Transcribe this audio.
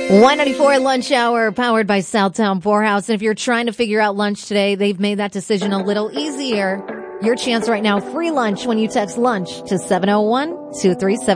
194 Lunch Hour, powered by Southtown Poorhouse. And if you're trying to figure out lunch today, they've made that decision a little easier. Your chance right now, free lunch when you text lunch to 701-237.